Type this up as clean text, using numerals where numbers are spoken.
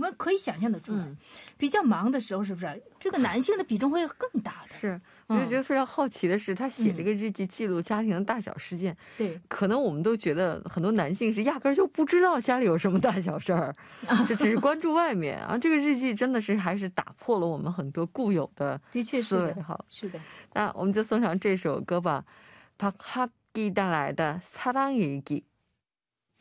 们可以想象得出来，比较忙的时候是不是这个男性的比重会更大的？ 是，我就觉得非常好奇的是，他写这个日记记录家庭的大小事件， 对， 可能我们都觉得很多男性是压根儿就不知道家里有什么大小事儿，这只是关注外面啊。这个日记真的是还是打破了我们很多固有的思维。好， 是的， 那我们就送上这首歌吧，박학기带来的사랑일기。